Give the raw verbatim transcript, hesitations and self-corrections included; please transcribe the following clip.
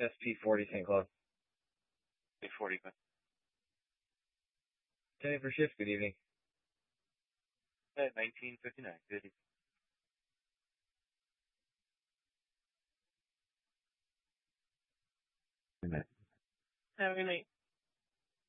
S P forty Saint Cloud. A forty. Ten for shift. Good evening. At nineteen fifty-nine. Good evening. Good night. Have a good night.